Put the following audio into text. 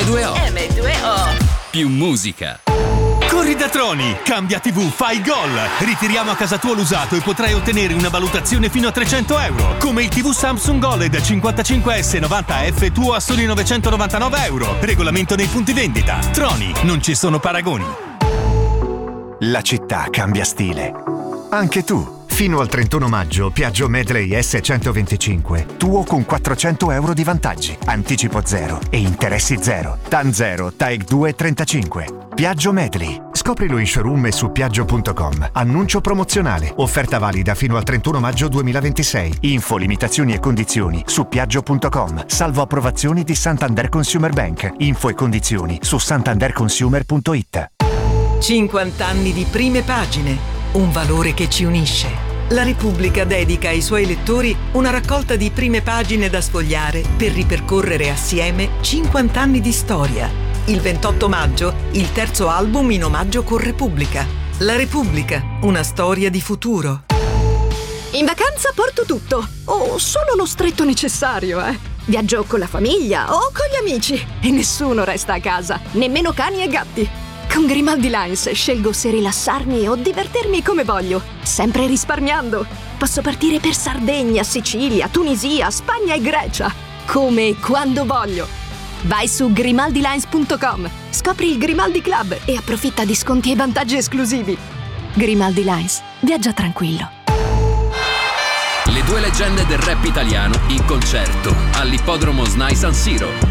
M2O. M2O. Più musica. Corri da Troni, cambia TV, fai gol. Ritiriamo a casa tua l'usato e potrai ottenere una valutazione fino a 300 euro. Come il TV Samsung OLED 55S 90F tuo a soli 999 euro. Regolamento nei punti vendita. Troni, non ci sono paragoni. La città cambia stile. Anche tu. Fino al 31 maggio, Piaggio Medley S125. Tuo con 400 euro di vantaggi. Anticipo zero e interessi zero. TAN 0, TAEG 2 35. Piaggio Medley. Scoprilo in showroom e su piaggio.com. Annuncio promozionale. Offerta valida fino al 31 maggio 2026. Info, limitazioni e condizioni su piaggio.com. Salvo approvazioni di Santander Consumer Bank. Info e condizioni su santanderconsumer.it. 50 anni di prime pagine. Un valore che ci unisce. La Repubblica dedica ai suoi lettori una raccolta di prime pagine da sfogliare per ripercorrere assieme 50 anni di storia. Il 28 maggio, il terzo album in omaggio con Repubblica. La Repubblica, una storia di futuro. In vacanza porto tutto, o solo lo stretto necessario, Viaggio con la famiglia o con gli amici e nessuno resta a casa, nemmeno cani e gatti. Con Grimaldi Lines scelgo se rilassarmi o divertirmi come voglio, sempre risparmiando. Posso partire per Sardegna, Sicilia, Tunisia, Spagna e Grecia, come e quando voglio. Vai su grimaldilines.com, scopri il Grimaldi Club e approfitta di sconti e vantaggi esclusivi. Grimaldi Lines, viaggia tranquillo. Le due leggende del rap italiano in concerto all'Ippodromo SNAI San Siro.